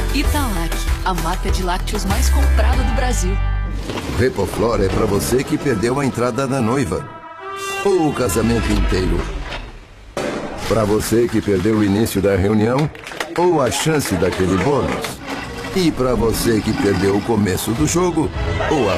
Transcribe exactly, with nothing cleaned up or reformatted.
Italac, a marca de lácteos mais comprada do Brasil. Repoflora é pra você que perdeu a entrada da noiva. Ou o casamento inteiro. Pra você que perdeu o início da reunião. Ou a chance daquele bônus. E pra você que perdeu o começo do jogo. Ou a